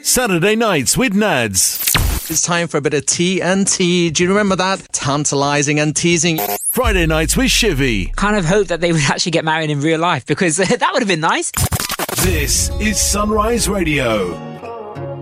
Saturday Nights with Nads. It's time for a bit of TNT. Do you remember that? Tantalising and teasing. Friday Nights with Shivy. Kind of hope that they would actually get married in real life, because that would have been nice. This is Sunrise Radio.